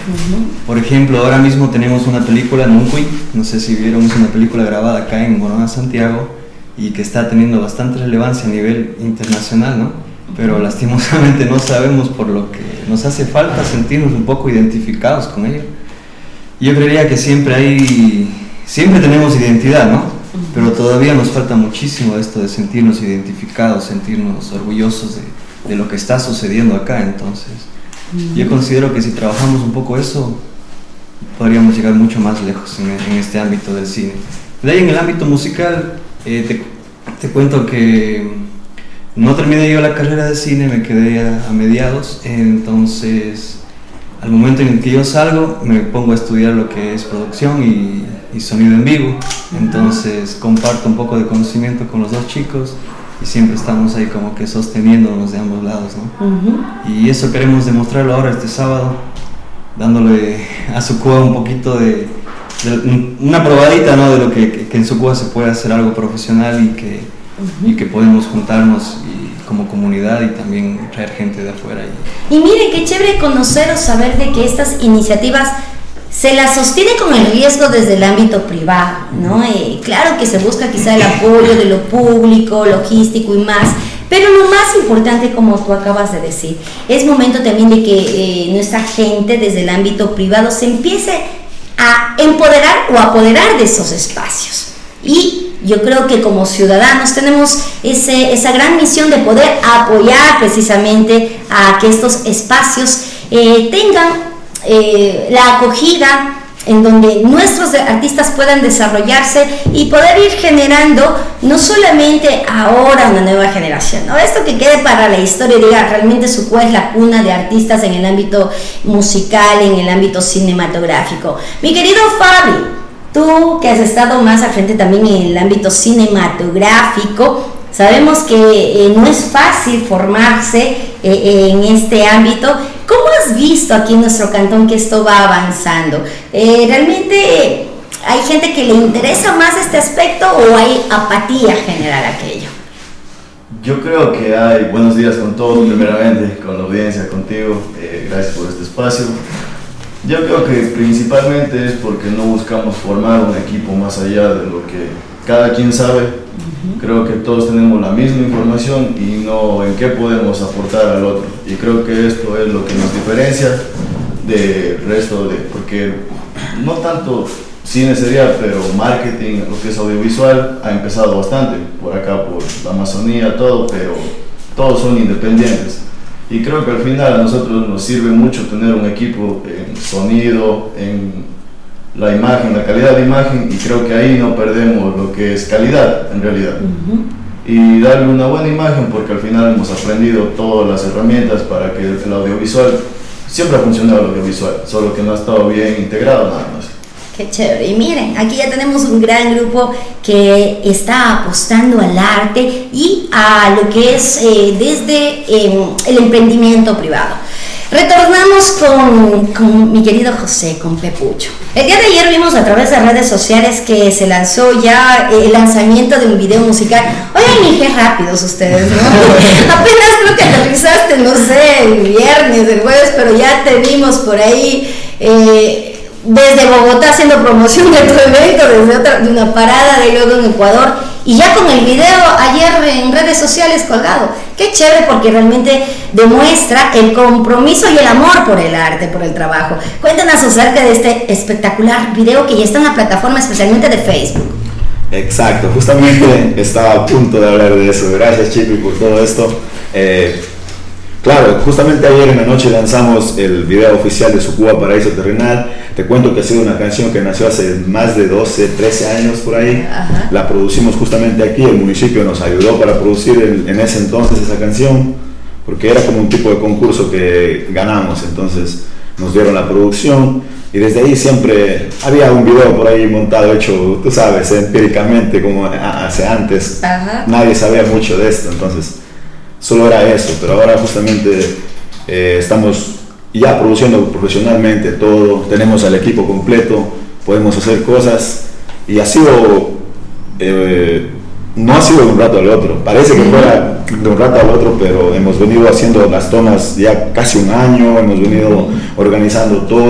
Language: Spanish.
Por ejemplo, ahora mismo tenemos una película, Nuncuy, no sé si vieron, es una película grabada acá en Morona, Santiago, y que está teniendo bastante relevancia a nivel internacional, ¿no? Pero lastimosamente no sabemos, por lo que nos hace falta sentirnos un poco identificados con ello. Yo creería que siempre tenemos identidad, ¿no? Pero todavía nos falta muchísimo esto de sentirnos identificados, sentirnos orgullosos de lo que está sucediendo acá. Entonces, yo considero que si trabajamos un poco eso, podríamos llegar mucho más lejos en este ámbito del cine. De ahí, en el ámbito musical, te cuento que no terminé yo la carrera de cine, me quedé a mediados. Entonces, al momento en el que yo salgo, me pongo a estudiar lo que es producción y sonido en vivo. Entonces comparto un poco de conocimiento con los dos chicos y siempre estamos ahí como que sosteniéndonos de ambos lados, ¿no? Y eso queremos demostrarlo ahora este sábado, dándole a Sucúa un poquito de una probadita, ¿no? De lo que en Sucúa se puede hacer algo profesional y que podemos juntarnos como comunidad y también traer gente de afuera. Y miren, qué chévere conocer o saber de que estas iniciativas se las sostiene con el riesgo desde el ámbito privado, ¿no? Claro que se busca quizá el apoyo de lo público, logístico y más, pero lo más importante, como tú acabas de decir, es momento también de que nuestra gente desde el ámbito privado se empiece a empoderar o apoderar de esos espacios. Y yo creo que como ciudadanos tenemos esa gran misión de poder apoyar precisamente a que estos espacios tengan la acogida en donde nuestros artistas puedan desarrollarse y poder ir generando no solamente ahora una nueva generación, ¿no? Esto que quede para la historia y diga, realmente Sucúa es la cuna de artistas en el ámbito musical, en el ámbito cinematográfico. Mi querido Fabi, tú que has estado más al frente también en el ámbito cinematográfico, sabemos que no es fácil formarse en este ámbito. ¿Cómo has visto aquí en nuestro cantón que esto va avanzando? ¿Realmente hay gente que le interesa más este aspecto o hay apatía general a aquello? Yo creo que hay, buenos días con todos, primeramente, con la audiencia, contigo, gracias por este espacio. Yo creo que principalmente es porque no buscamos formar un equipo más allá de lo que cada quien sabe. Creo que todos tenemos la misma información y no en qué podemos aportar al otro. Y creo que esto es lo que nos diferencia del resto porque no tanto cine sería, pero marketing, lo que es audiovisual, ha empezado bastante por acá, por la Amazonía, todo, pero todos son independientes. Y creo que al final a nosotros nos sirve mucho tener un equipo en sonido, en la imagen, la calidad de imagen, y creo que ahí no perdemos lo que es calidad en realidad. Y darle una buena imagen, porque al final hemos aprendido todas las herramientas para que el audiovisual, siempre ha funcionado el audiovisual, solo que no ha estado bien integrado nada más. Qué chévere. Y miren, aquí ya tenemos un gran grupo que está apostando al arte y a lo que es desde el emprendimiento privado. Retornamos con mi querido José, con Pepucho. El día de ayer vimos a través de redes sociales que se lanzó ya el lanzamiento de un video musical. Oigan, ni qué rápidos ustedes, ¿no? Apenas creo que aterrizaste, no sé, el viernes, el jueves, pero ya te vimos por ahí desde Bogotá haciendo promoción de tu evento, de una parada de luego en Ecuador. Y ya con el video ayer en redes sociales colgado. Qué chévere, porque realmente demuestra el compromiso y el amor por el arte, por el trabajo. Cuéntanos acerca de este espectacular video que ya está en la plataforma, especialmente de Facebook. Exacto, justamente estaba a punto de hablar de eso. Gracias, Chipi, por todo esto. Claro, justamente ayer en la noche lanzamos el video oficial de Sucúa Paraíso Terrenal. Te cuento que ha sido una canción que nació hace más de 12, 13 años por ahí. Ajá. La producimos justamente aquí, el municipio nos ayudó para producir en ese entonces esa canción, porque era como un tipo de concurso que ganamos, entonces nos dieron la producción y desde ahí siempre había un video por ahí montado, hecho, tú sabes, empíricamente, como hace antes. Ajá. Nadie sabía mucho de esto, entonces solo era eso, pero ahora justamente estamos ya produciendo profesionalmente todo, tenemos al equipo completo, podemos hacer cosas y ha sido, no ha sido de un rato al otro, parece que fuera de un rato al otro, pero hemos venido haciendo las tomas ya casi un año, hemos venido organizando todo.